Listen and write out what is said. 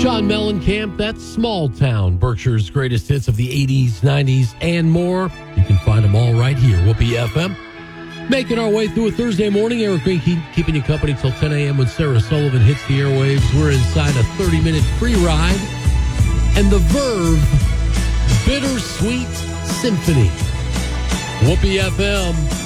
John Mellencamp, that's Small Town, Berkshire's greatest hits of the 80s, 90s, and more. You can find them all right here, Whoopee FM. Making our way through a Thursday morning. Eric Green keeping you company till 10 a.m. when Sarah Sullivan hits the airwaves. We're inside a 30-minute free ride. And the Verve Bittersweet Symphony. Whoopee FM.